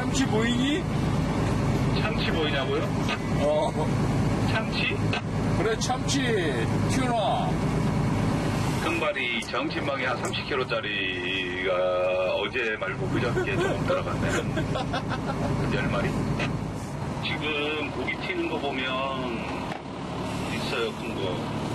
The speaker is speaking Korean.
참치 보이니? 참치 보이냐고요? 참치? 그래, 참치, 튜나. 금발이 정신망이 한 30kg짜리가 어제 말고 그저께 조금 들어갔네. 10마리? 지금 고기 튀는 거 보면 있어요, 큰 거.